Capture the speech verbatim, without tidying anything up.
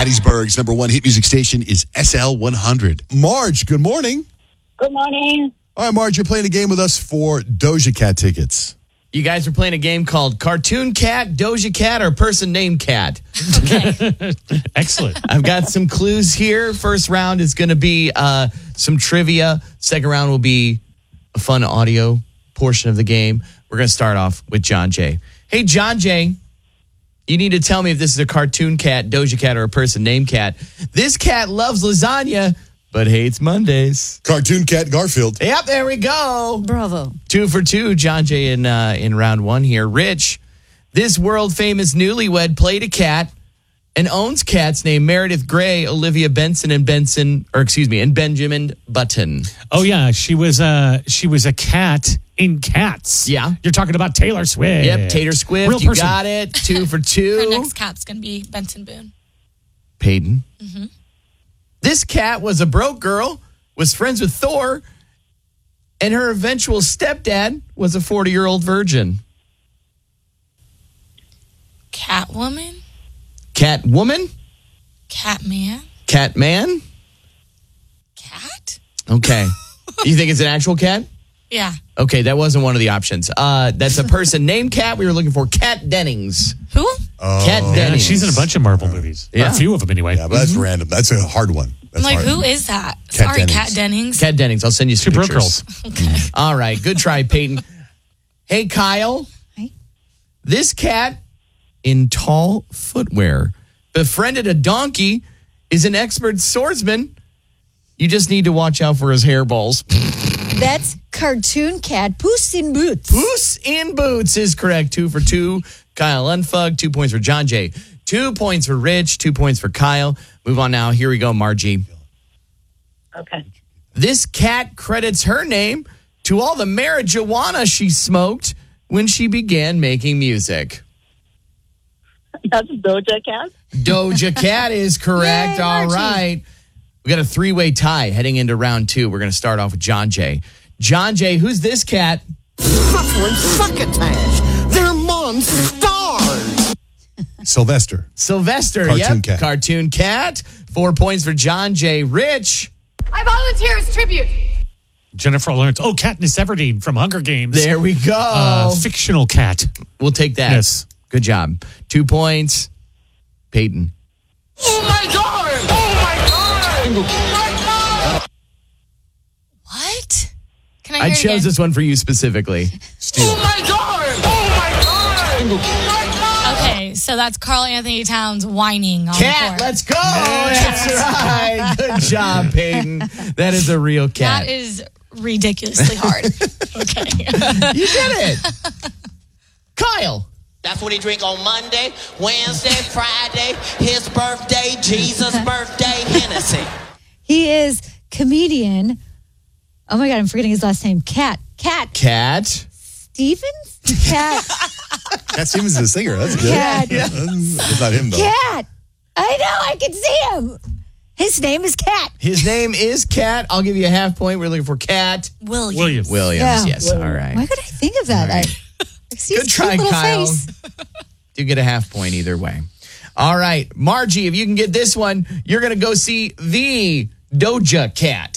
Hattiesburg's number one hit music station is S L one hundred. Marge, good morning. Good morning. All right, Marge, you're playing a game with us for Doja Cat tickets. You guys are playing a game called Cartoon Cat, Doja Cat, or Person Named Cat. Okay. Excellent. I've got some clues here. First round is going to be uh, some trivia. Second round will be a fun audio portion of the game. We're going to start off with John Jay. Hey, John Jay, you need to tell me if this is a cartoon cat, Doja Cat, or a person named Cat. This cat loves lasagna, but hates Mondays. Cartoon Cat Garfield. Yep, there we go. Bravo. Two for two, John Jay in uh, in round one here. Rich, this world famous newlywed played a cat and owns cats named Meredith Grey, Olivia Benson, and Benson, or excuse me, and Benjamin Button. Oh yeah, she was a she was a cat in Cats. Yeah, you're talking about Taylor Swift. Yep, Taylor Swift. Real you person. got it. Two for two. Our next cat's gonna be Benson Boone. Peyton. Mm-hmm. This cat was a broke girl, was friends with Thor, and her eventual stepdad was a forty-year-old virgin. Catwoman? Catwoman? Catman? Catman? Cat? Okay. You think it's an actual cat? Yeah. Okay, that wasn't one of the options. Uh, that's a person named Cat. We were looking for Kat Dennings. Who? Oh. Kat Yeah, Dennings. she's in a bunch of Marvel movies. Yeah. Or a few of them anyway. Yeah, but that's random. That's a hard one. That's I'm like, hard. who is that? Kat Sorry, Dennings. Kat Dennings. Kat Dennings. I'll send you Two some broke pictures. girls. Okay. All right, good try, Peyton. Hey, Kyle. Hi. This cat in tall footwear befriended a donkey, is an expert swordsman. You just need to watch out for his hairballs. That's Cartoon Cat Puss in Boots. Puss in Boots is correct. Two for two. Kyle Unfug. Two points for John Jay. Two points for Rich. Two points for Kyle. Move on now. Here we go, Margie. Okay. This cat credits her name to all the marijuana she smoked when she began making music. That's Doja Cat. Doja Cat is correct. Yay, All Margie. right. We got a three-way tie heading into round two. We're going to start off with John Jay. John Jay, who's this cat? Suffering succotash. They're monsters. Sylvester. Sylvester. Cartoon yep. cat. Cartoon cat. Four points for John Jay. Rich. I volunteer as tribute. Jennifer Lawrence. Oh, Katniss Everdeen from Hunger Games. There we go. Uh, fictional cat. We'll take that. Yes. Good job. Two points. Peyton. Oh my god! Oh my god! Oh my god! What? Can I I hear chose again? this one for you specifically. Oh my god! Oh my god! Oh my god! Okay, so that's Carl Anthony Towns whining on the Cat, court. let's go. That's right. Good job, Peyton. That is a real cat. That is ridiculously hard. Okay. You did it. Kyle. That's what he drink on Monday, Wednesday, Friday, his birthday, Jesus' birthday, Hennessy. He is comedian. Oh my God, I'm forgetting his last name. Cat. Cat. Cat. Stevens? Cat. Cat Stevens is a singer. That's good. Cat. It's not him, though. Cat. I know. I can see him. His name is Cat. His name is Cat. I'll give you a half point. We're looking for Cat William. Williams. Williams. Yeah. Yes. All right. Why could I think of that? I, I see Good his try, cute little Kyle. face. You get a half point either way. All right. Margie, if you can get this one, you're going to go see the Doja Cat.